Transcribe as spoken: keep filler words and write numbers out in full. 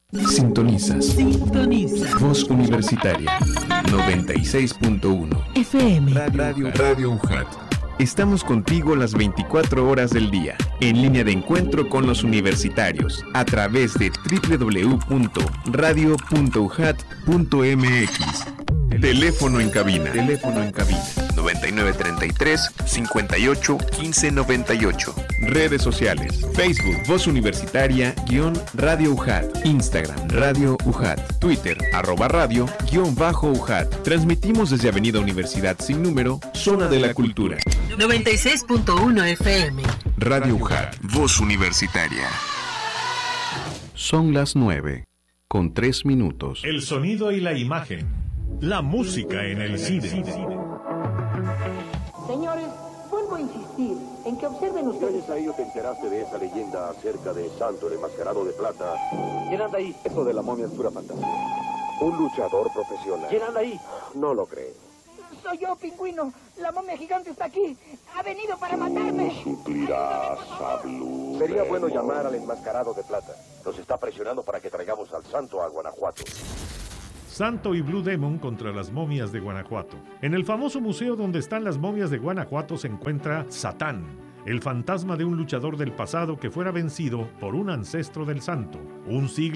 Sintonizas. Sintoniza. Voz Universitaria noventa y seis punto uno. F M. Radio, Radio U J A T. Estamos contigo las veinticuatro horas del día, en línea de encuentro con los universitarios, a través de doble u doble u doble u punto radio punto u j a t punto m x. Teléfono en cabina. Teléfono en cabina. noventa y nueve treinta y tres, cincuenta y ocho, quince noventa y ocho. Redes sociales. Facebook, Voz Universitaria, guión Radio U J A T. Instagram, Radio U J A T. Twitter, arroba radio, guión bajo U J A T. Transmitimos desde Avenida Universidad Sin Número, Zona de la Cultura. noventa y seis punto uno F M. Radio U J A T. Voz Universitaria. Son las nueve, con tres minutos. El sonido y la imagen. La música en el cine. Señores, vuelvo a insistir en que observen ustedes. Gracias a ello te enteraste de esa leyenda acerca de Santo el Enmascarado de Plata. ¿Quién anda ahí? Eso de la momia es pura fantasía. Un luchador profesional. ¿Quién anda ahí? No lo creo. Soy yo, Pingüino. La momia gigante está aquí. Ha venido para matarme. Suplirás a Blue. Sería bueno llamar al Enmascarado de Plata. Nos está presionando para que traigamos al Santo a Guanajuato. Santo y Blue Demon contra las momias de Guanajuato. En el famoso museo donde están las momias de Guanajuato se encuentra Satán, el fantasma de un luchador del pasado que fuera vencido por un ancestro del santo. Un siglo